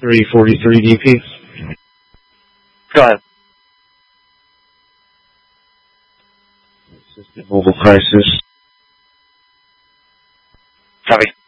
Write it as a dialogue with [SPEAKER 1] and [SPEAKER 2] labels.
[SPEAKER 1] 343 DP.
[SPEAKER 2] Go ahead.
[SPEAKER 1] Assisted mobile crisis.
[SPEAKER 2] Copy.